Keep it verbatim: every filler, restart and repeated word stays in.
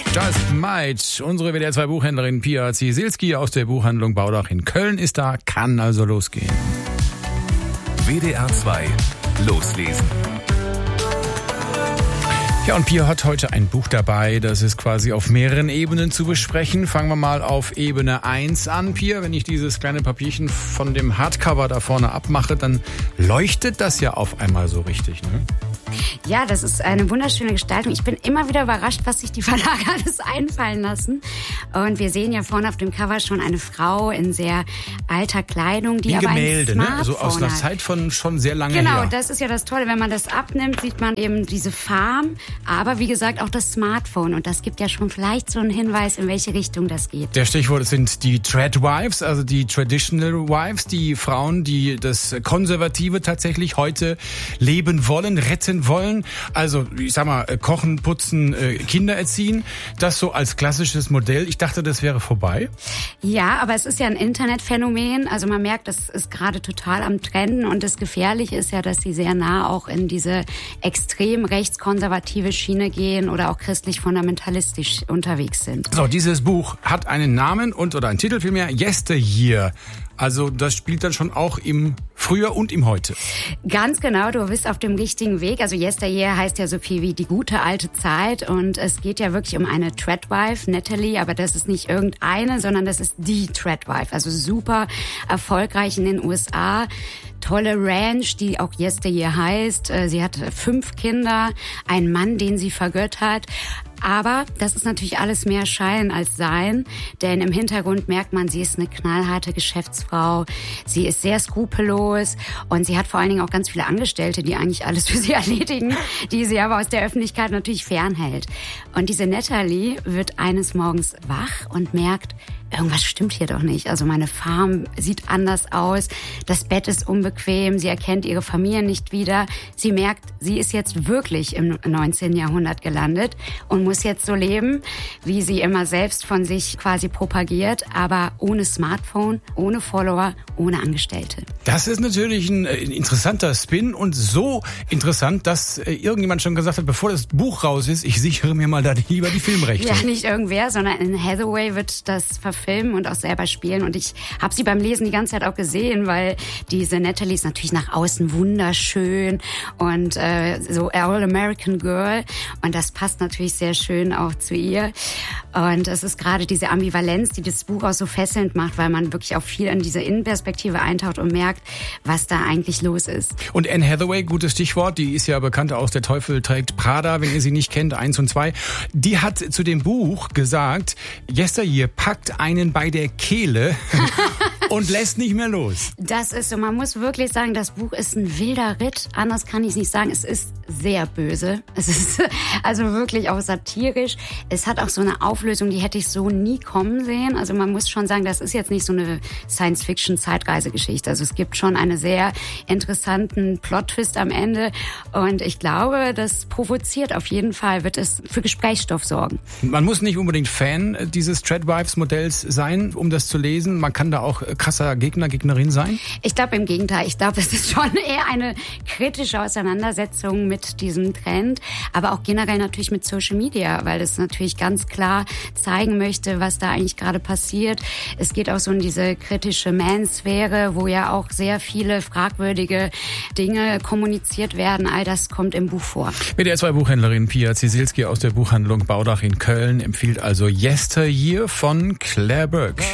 Just Might. Unsere W D R zwei Buchhändlerin Pia Ziesilski aus der Buchhandlung Baudach in Köln ist da, kann also losgehen. W D R zwei loslesen. Ja, und Pia hat heute ein Buch dabei, das ist quasi auf mehreren Ebenen zu besprechen. Fangen wir mal auf Ebene eins an, Pia. Wenn ich dieses kleine Papierchen von dem Hardcover da vorne abmache, dann leuchtet das ja auf einmal so richtig, ne? Ja, das ist eine wunderschöne Gestaltung. Ich bin immer wieder überrascht, was sich die Verlage alles einfallen lassen. Und wir sehen ja vorne auf dem Cover schon eine Frau in sehr alter Kleidung, die Wie aber Gemälde, ein ne? Smartphone Also aus einer hat. Zeit von schon sehr lange Genau, her. das ist ja das Tolle. Wenn man das abnimmt, sieht man eben diese Farm, aber wie gesagt auch das Smartphone. Und das gibt ja schon vielleicht so einen Hinweis, in welche Richtung das geht. Der Stichwort sind die Tradwives, also die Traditional Wives, die Frauen, die das Konservative tatsächlich heute leben wollen, retten wollen. Also, ich sag mal, kochen, putzen, Kinder erziehen. Das so als klassisches Modell. Ich dachte, das wäre vorbei. Ja, aber es ist ja ein Internetphänomen. Also man merkt, das ist gerade total am Trenden. Und das Gefährliche ist ja, dass sie sehr nah auch in diese extrem rechtskonservative Schiene gehen oder auch christlich-fundamentalistisch unterwegs sind. So, dieses Buch hat einen Namen und oder einen Titel vielmehr, Yesteryear. Also das spielt dann schon auch im Früher und im Heute. Ganz genau, du bist auf dem richtigen Weg. Also Yesteryear heißt ja so viel wie die gute alte Zeit. Und es geht ja wirklich um eine Tradwife, Natalie. Aber das ist nicht irgendeine, sondern das ist die Tradwife. Also super erfolgreich in den U S A. Tolle Ranch, die auch Yesteryear heißt. Sie hat fünf Kinder, einen Mann, den sie vergöttert. Aber das ist natürlich alles mehr Schein als Sein, denn im Hintergrund merkt man, sie ist eine knallharte Geschäftsfrau, sie ist sehr skrupellos und sie hat vor allen Dingen auch ganz viele Angestellte, die eigentlich alles für sie erledigen, die sie aber aus der Öffentlichkeit natürlich fernhält. Und diese Natalie wird eines Morgens wach und merkt, irgendwas stimmt hier doch nicht. Also meine Farm sieht anders aus, das Bett ist unbequem, sie erkennt ihre Familie nicht wieder. Sie merkt, sie ist jetzt wirklich im neunzehnten Jahrhundert gelandet und muss jetzt so leben, wie sie immer selbst von sich quasi propagiert, aber ohne Smartphone, ohne Follower, ohne Angestellte. Das ist natürlich ein interessanter Spin und so interessant, dass irgendjemand schon gesagt hat, bevor das Buch raus ist, ich sichere mir mal da lieber die Filmrechte. Ja, nicht irgendwer, sondern Anne Hathaway wird das verfilmen und auch selber spielen. Und ich habe sie beim Lesen die ganze Zeit auch gesehen, weil diese Natalie ist natürlich nach außen wunderschön und äh, so All-American Girl. Und das passt natürlich sehr schön auch zu ihr. Und es ist gerade diese Ambivalenz, die das Buch auch so fesselnd macht, weil man wirklich auch viel in diese Innenperspektive eintaucht und merkt, was da eigentlich los ist. Und Anne Hathaway, gutes Stichwort, die ist ja bekannt aus Der Teufel trägt Prada, wenn ihr sie nicht kennt, eins und zwei. Die hat zu dem Buch gesagt, Yesteryear packt einen bei der Kehle und lässt nicht mehr los. Das ist so, man muss wirklich sagen, das Buch ist ein wilder Ritt. Anders kann ich es nicht sagen. Es ist sehr böse. Es ist also wirklich auch satirisch. Es hat auch so eine Auflösung, die hätte ich so nie kommen sehen. Also man muss schon sagen, das ist jetzt nicht so eine Science-Fiction-Zeitreisegeschichte. Also es gibt schon einen sehr interessanten Plot-Twist am Ende. Und ich glaube, das provoziert auf jeden Fall, wird es für Gesprächsstoff sorgen. Man muss nicht unbedingt Fan dieses Tradwives-Modells sein, um das zu lesen. Man kann da auch krasser Gegner, Gegnerin sein? Ich glaube im Gegenteil. Ich glaube, es ist schon eher eine kritische Auseinandersetzung mit diesem Trend, aber auch generell natürlich mit Social Media, weil das natürlich ganz klar zeigen möchte, was da eigentlich gerade passiert. Es geht auch so in diese kritische Man-Sphäre, wo ja auch sehr viele fragwürdige Dinge kommuniziert werden. All das kommt im Buch vor. W D R zwei Buchhändlerin Pia Ziesilski aus der Buchhandlung Baudach in Köln empfiehlt also Yesteryear von Claire Burke.